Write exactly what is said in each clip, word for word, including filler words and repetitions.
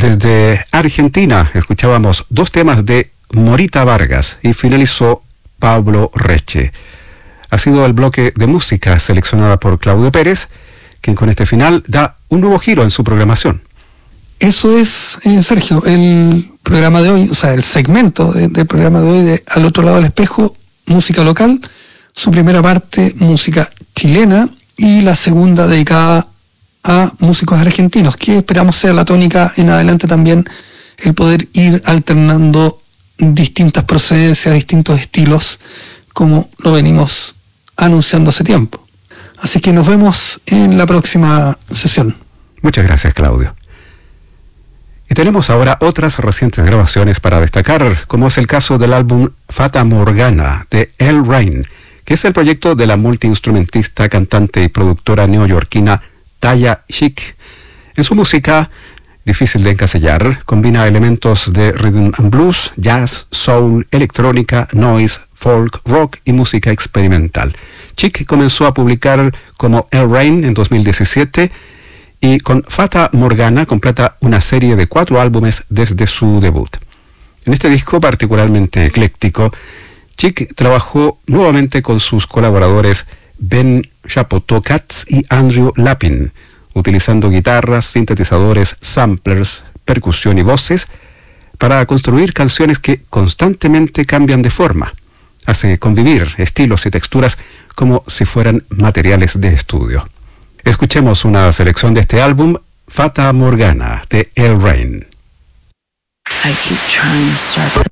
Desde Argentina escuchábamos dos temas de Morita Vargas y finalizó Pablo Reche. Ha sido el bloque de música seleccionada por Claudio Pérez, quien con este final da un nuevo giro en su programación. Eso es, eh, Sergio, el programa de hoy, o sea, el segmento de, del programa de hoy de Al Otro Lado del Espejo, música local, su primera parte, música chilena, y la segunda dedicada a músicos argentinos, que esperamos sea la tónica en adelante también, el poder ir alternando distintas procedencias, distintos estilos, como lo venimos anunciando hace tiempo. Así que nos vemos en la próxima sesión. Muchas gracias, Claudio. Y tenemos ahora otras recientes grabaciones para destacar, como es el caso del álbum Fata Morgana de El Rain, que es el proyecto de la multiinstrumentista, cantante y productora neoyorquina Taya Chic. En su música, difícil de encasillar, combina elementos de rhythm and blues, jazz, soul, electrónica, noise, folk, rock y música experimental. Chic comenzó a publicar como El Rain en dos mil diecisiete y con Fata Morgana completa una serie de cuatro álbumes desde su debut. En este disco particularmente ecléctico, Chic trabajó nuevamente con sus colaboradores Ben Chapotokats y Andrew Lapin, utilizando guitarras, sintetizadores, samplers, percusión y voces para construir canciones que constantemente cambian de forma. Hace convivir estilos y texturas como si fueran materiales de estudio. Escuchemos una selección de este álbum, Fata Morgana, de El Rain. I keep trying to start the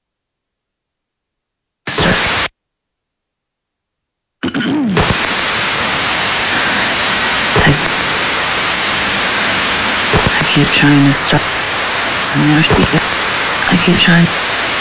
start. I, I keep trying to stop. I keep trying.